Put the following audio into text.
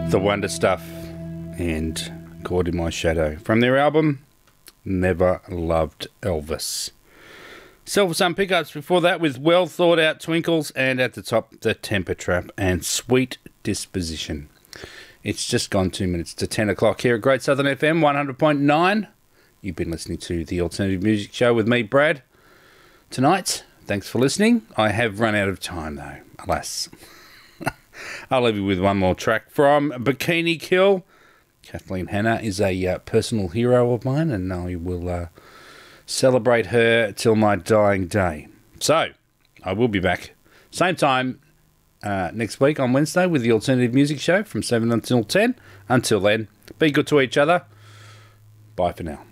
The Wonder Stuff and Caught in My Shadow from their album Never Loved Elvis. Silver Sun Pickups before that with Well Thought Out Twinkles, and at the top The Temper Trap and Sweet Disposition. It's just gone 2 minutes to 10 o'clock here at Great Southern FM 100.9. You've been listening to the Alternative Music Show with me, Brad. Tonight, thanks for listening. I have run out of time though, alas. I'll leave you with one more track from Bikini Kill. Kathleen Hanna is a personal hero of mine, and I will celebrate her till my dying day. So, I will be back same time next week on Wednesday with the Alternative Music Show from 7 until 10. Until then, be good to each other. Bye for now.